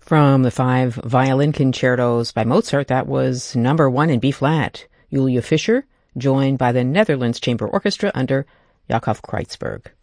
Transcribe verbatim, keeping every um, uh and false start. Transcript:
From the five violin concertos by Mozart, that was number one in B-flat. Julia Fischer, joined by the Netherlands Chamber Orchestra under Jacob Kreitzberg.